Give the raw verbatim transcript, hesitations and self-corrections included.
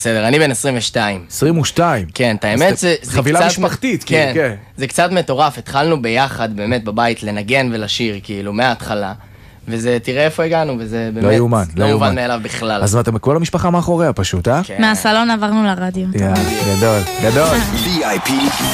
בסדר, אני בן עשרים ושתיים. עשרים ושתיים? כן, את האמת זה... חבילה משפחתית, כן. זה קצת מטורף, התחלנו ביחד באמת בבית לנגן ולשיר, כאילו, מההתחלה. וזה, תראה איפה הגענו, וזה באמת... לא יאומן, לא יאומן. לא מובן מאליו בכלל. אז אתם כל המשפחה מאחוריה פשוט, אה? כן. מהסלון עברנו לרדיו. גדול, גדול. וי איי פי